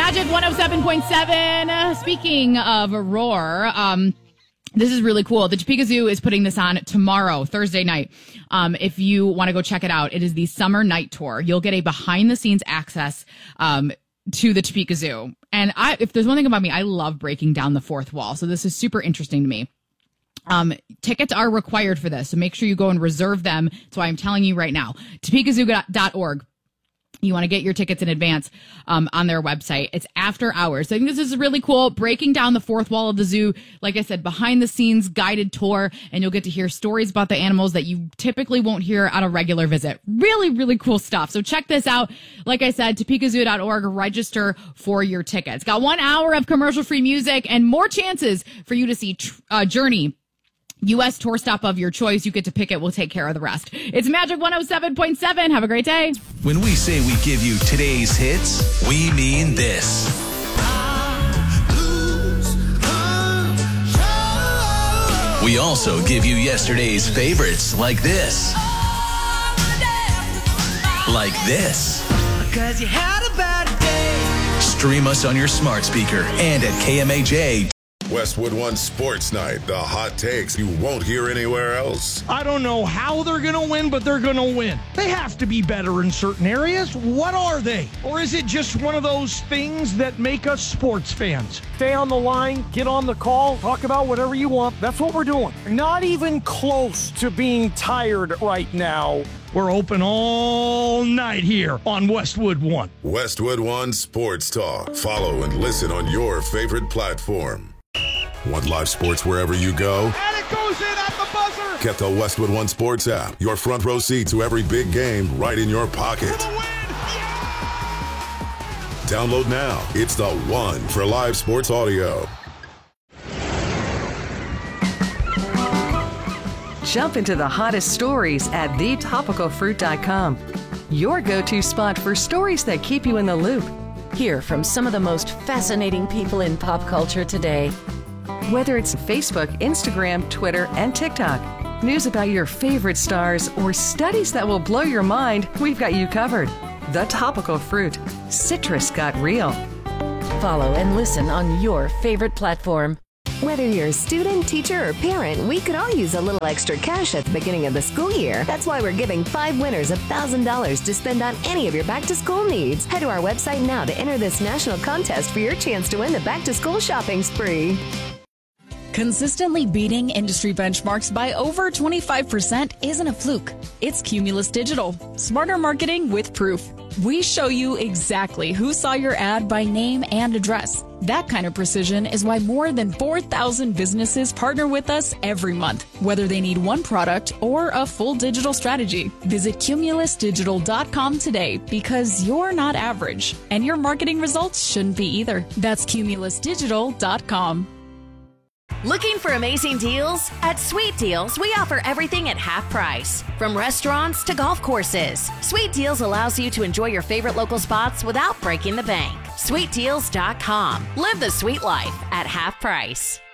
Magic 107.7. Speaking of Roar, this is really cool. The Topeka Zoo is putting this on tomorrow, Thursday night. If you want to go check it out, it is the Summer Night Tour. You'll get a behind-the-scenes access to the Topeka Zoo. And if there's one thing about me, I love breaking down the fourth wall. So this is super interesting to me. Tickets are required for this, so make sure you go and reserve them. That's why I'm telling you right now. TopekaZoo.org. You want to get your tickets in advance on their website. It's after hours. So I think this is really cool. Breaking down the fourth wall of the zoo. Like I said, behind the scenes guided tour, and you'll get to hear stories about the animals that you typically won't hear on a regular visit. Really, really cool stuff. So check this out. Like I said, TopekaZoo.org. Register for your tickets. Got 1 hour of commercial-free music and more chances for you to see Journey. U.S. tour stop of your choice. You get to pick it. We'll take care of the rest. It's Magic 107.7. Have a great day. When we say we give you today's hits, we mean this. We also give you yesterday's favorites like this. Like this. Because you had a bad day. Stream us on your smart speaker and at KMAJ. Westwood One Sports Night, the hot takes you won't hear anywhere else. I don't know how they're going to win, but they're going to win. They have to be better in certain areas. What are they? Or is it just one of those things that make us sports fans? Stay on the line, get on the call, talk about whatever you want. That's what we're doing. Not even close to being tired right now. We're open all night here on Westwood One. Westwood One Sports Talk. Follow and listen on your favorite platform. Want live sports wherever you go? And it goes in at the buzzer! Get the Westwood One Sports app. Your front row seat to every big game right in your pocket. For the win! Yeah! Download now. It's the one for live sports audio. Jump into the hottest stories at thetopicalfruit.com. Your go-to spot for stories that keep you in the loop. Hear from some of the most fascinating people in pop culture today. Whether it's Facebook, Instagram, Twitter, and TikTok, news about your favorite stars, or studies that will blow your mind, we've got you covered. The Topical Fruit. Citrus got real. Follow and listen on your favorite platform. Whether you're a student, teacher, or parent, we could all use a little extra cash at the beginning of the school year. That's why we're giving 5 winners $1,000 to spend on any of your back-to-school needs. Head to our website now to enter this national contest for your chance to win the back-to-school shopping spree. Consistently beating industry benchmarks by over 25% isn't a fluke. It's Cumulus Digital. Smarter marketing with proof. We show you exactly who saw your ad by name and address. That kind of precision is why more than 4,000 businesses partner with us every month, whether they need one product or a full digital strategy. Visit cumulusdigital.com today because you're not average, and your marketing results shouldn't be either. That's cumulusdigital.com. Looking for amazing deals? At Sweet Deals, we offer everything at half price. From restaurants to golf courses, Sweet Deals allows you to enjoy your favorite local spots without breaking the bank. SweetDeals.com. Live the sweet life at half price.